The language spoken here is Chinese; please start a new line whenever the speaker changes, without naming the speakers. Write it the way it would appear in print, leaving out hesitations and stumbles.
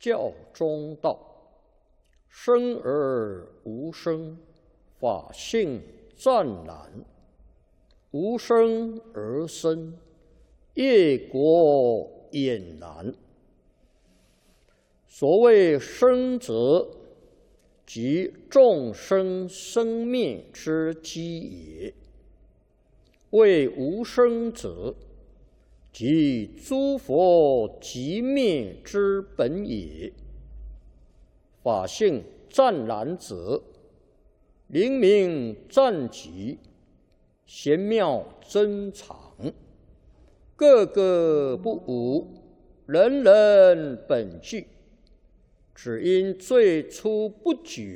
教中道，生而无生，法性湛然；无生而生，业果俨然。所谓生者，即众生生灭之基也；谓无生者，即诸佛寂灭之本也。法性湛然者，灵明湛极，玄妙珍藏，个个不无，人人本具。只因最初不觉